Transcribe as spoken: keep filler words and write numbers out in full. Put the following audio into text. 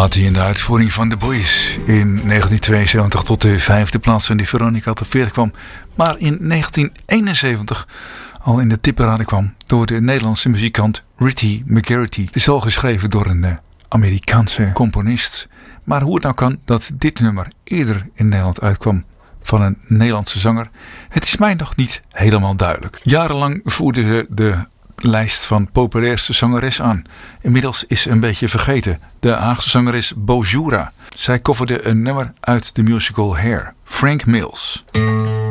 plaat die in de uitvoering van The Boys in negentien tweeënzeventig tot de vijfde plaats van die Veronica tot veertig kwam, maar in negentien eenenzeventig al in de tipparade kwam door de Nederlandse muzikant Ritty McGarity. Het is al geschreven door een uh, Amerikaanse componist. Maar hoe het nou kan dat dit nummer eerder in Nederland uitkwam van een Nederlandse zanger, het is mij nog niet helemaal duidelijk. Jarenlang voerde ze de lijst van populairste zangeres aan. Inmiddels is ze een beetje vergeten. De Haagse zangeres Bojura. Zij coverde een nummer uit de musical Hair. Frank Mills.